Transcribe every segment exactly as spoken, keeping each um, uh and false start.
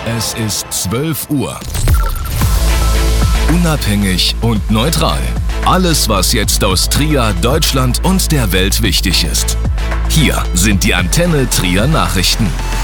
Es ist zwölf Uhr. Unabhängig und neutral. Alles, was jetzt aus Trier, Deutschland und der Welt wichtig ist. Hier sind die Antenne Trier Nachrichten.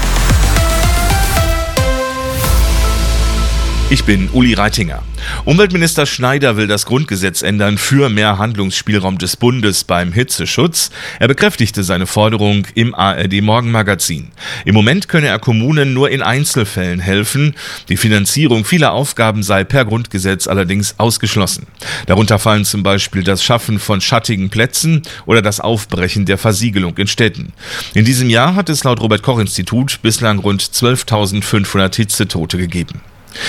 Ich bin Uli Reitinger. Umweltminister Schneider will das Grundgesetz ändern für mehr Handlungsspielraum des Bundes beim Hitzeschutz. Er bekräftigte seine Forderung im A R D-Morgenmagazin. Im Moment könne er Kommunen nur in Einzelfällen helfen. Die Finanzierung vieler Aufgaben sei per Grundgesetz allerdings ausgeschlossen. Darunter fallen zum Beispiel das Schaffen von schattigen Plätzen oder das Aufbrechen der Versiegelung in Städten. In diesem Jahr hat es laut Robert-Koch-Institut bislang rund zwölftausendfünfhundert Hitzetote gegeben.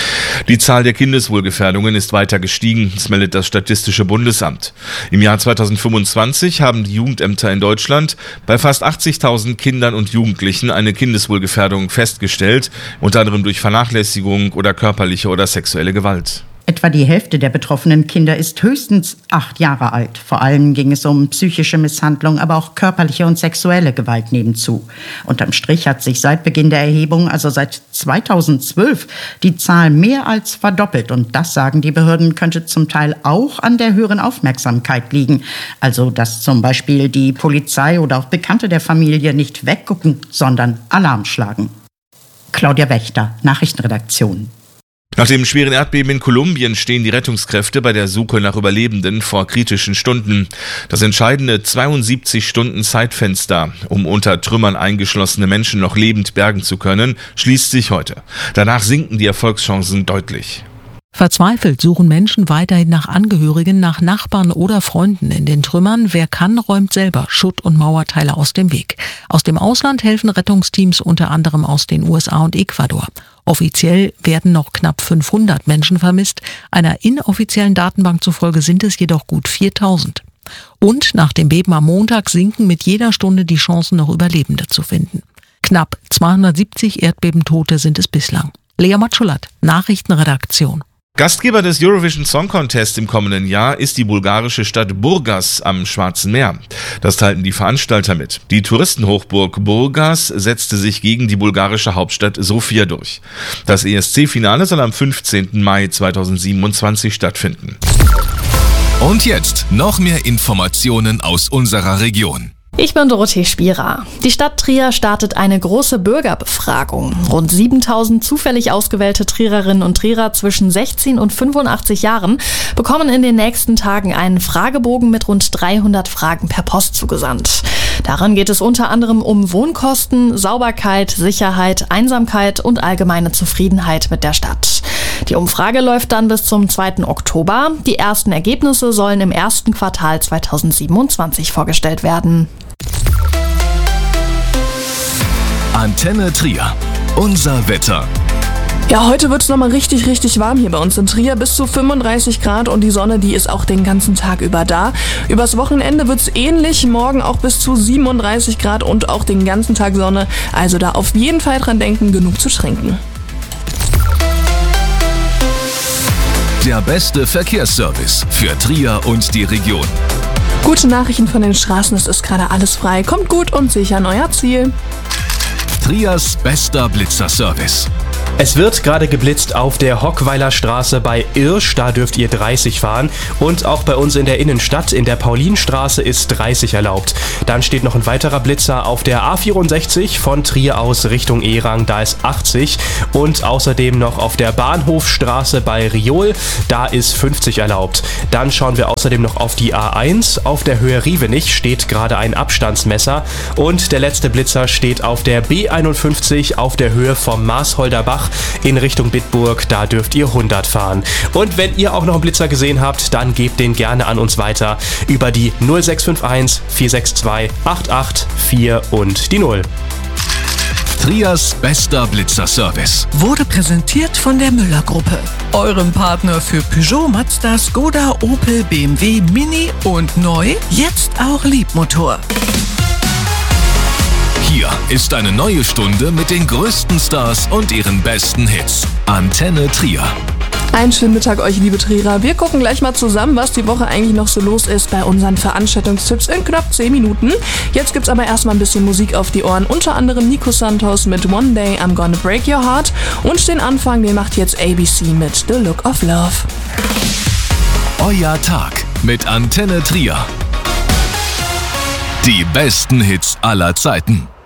Die Zahl der Kindeswohlgefährdungen ist weiter gestiegen, das meldet das Statistische Bundesamt. Im Jahr zweitausendfünfundzwanzig haben die Jugendämter in Deutschland bei fast achtzigtausend Kindern und Jugendlichen eine Kindeswohlgefährdung festgestellt, unter anderem durch Vernachlässigung oder körperliche oder sexuelle Gewalt. Etwa die Hälfte der betroffenen Kinder ist höchstens acht Jahre alt. Vor allem ging es um psychische Misshandlung, aber auch körperliche und sexuelle Gewalt nebenzu. Unterm Strich hat sich seit Beginn der Erhebung, also seit zweitausendzwölf, die Zahl mehr als verdoppelt. Und das, sagen die Behörden, könnte zum Teil auch an der höheren Aufmerksamkeit liegen. Also, dass zum Beispiel die Polizei oder auch Bekannte der Familie nicht weggucken, sondern Alarm schlagen. Claudia Wächter, Nachrichtenredaktion. Nach dem schweren Erdbeben in Kolumbien stehen die Rettungskräfte bei der Suche nach Überlebenden vor kritischen Stunden. Das entscheidende zweiundsiebzig Stunden Zeitfenster, um unter Trümmern eingeschlossene Menschen noch lebend bergen zu können, schließt sich heute. Danach sinken die Erfolgschancen deutlich. Verzweifelt suchen Menschen weiterhin nach Angehörigen, nach Nachbarn oder Freunden in den Trümmern. Wer kann, räumt selber Schutt- und Mauerteile aus dem Weg. Aus dem Ausland helfen Rettungsteams unter anderem aus den U S A und Ecuador. Offiziell werden noch knapp fünfhundert Menschen vermisst. Einer inoffiziellen Datenbank zufolge sind es jedoch gut viertausend. Und nach dem Beben am Montag sinken mit jeder Stunde die Chancen, noch Überlebende zu finden. Knapp zweihundertsiebzig Erdbebentote sind es bislang. Lea Matschulat, Nachrichtenredaktion. Gastgeber des Eurovision Song Contest im kommenden Jahr ist die bulgarische Stadt Burgas am Schwarzen Meer. Das teilten die Veranstalter mit. Die Touristenhochburg Burgas setzte sich gegen die bulgarische Hauptstadt Sofia durch. Das E S C-Finale soll am fünfzehnten Mai zweitausendsiebenundzwanzig stattfinden. Und jetzt noch mehr Informationen aus unserer Region. Ich bin Dorothee Spierer. Die Stadt Trier startet eine große Bürgerbefragung. Rund siebentausend zufällig ausgewählte Triererinnen und Trierer zwischen sechzehn und fünfundachtzig Jahren bekommen in den nächsten Tagen einen Fragebogen mit rund dreihundert Fragen per Post zugesandt. Darin geht es unter anderem um Wohnkosten, Sauberkeit, Sicherheit, Einsamkeit und allgemeine Zufriedenheit mit der Stadt. Die Umfrage läuft dann bis zum zweiten Oktober. Die ersten Ergebnisse sollen im ersten Quartal zweitausendsiebenundzwanzig vorgestellt werden. Antenne Trier. Unser Wetter. Ja, heute wird es nochmal richtig, richtig warm hier bei uns in Trier. Bis zu fünfunddreißig Grad und die Sonne, die ist auch den ganzen Tag über da. Übers Wochenende wird es ähnlich. Morgen auch bis zu siebenunddreißig Grad und auch den ganzen Tag Sonne. Also da auf jeden Fall dran denken, genug zu trinken. Der beste Verkehrsservice für Trier und die Region. Gute Nachrichten von den Straßen, es ist gerade alles frei. Kommt gut und sicher an euer Ziel. Triers bester Blitzerservice. Es wird gerade geblitzt auf der Hockweiler Straße bei Irsch, da dürft ihr dreißig fahren. Und auch bei uns in der Innenstadt, in der Paulinstraße, ist dreißig erlaubt. Dann steht noch ein weiterer Blitzer auf der A vierundsechzig von Trier aus Richtung Erang, da ist achtzig. Und außerdem noch auf der Bahnhofstraße bei Riol, da ist fünfzig erlaubt. Dann schauen wir außerdem noch auf die A eins, auf der Höhe Rievenich steht gerade ein Abstandsmesser. Und der letzte Blitzer steht auf der B einundfünfzig auf der Höhe vom Maasholder Bach in Richtung Bitburg, da dürft ihr hundert fahren. Und wenn ihr auch noch einen Blitzer gesehen habt, dann gebt den gerne an uns weiter über die null sechs fünf eins vier sechs zwei acht acht vier und die null. Triers bester Blitzerservice wurde präsentiert von der Müller-Gruppe, eurem Partner für Peugeot, Mazda, Skoda, Opel, B M W, Mini und neu, jetzt auch Liebmotor. Hier ist eine neue Stunde mit den größten Stars und ihren besten Hits. Antenne Trier. Einen schönen Mittag euch, liebe Trierer. Wir gucken gleich mal zusammen, was die Woche eigentlich noch so los ist bei unseren Veranstaltungstipps in knapp zehn Minuten. Jetzt gibt's aber erstmal ein bisschen Musik auf die Ohren. Unter anderem Nico Santos mit One Day I'm Gonna Break Your Heart. Und den Anfang, den macht jetzt A B C mit The Look of Love. Euer Tag mit Antenne Trier. Die besten Hits aller Zeiten.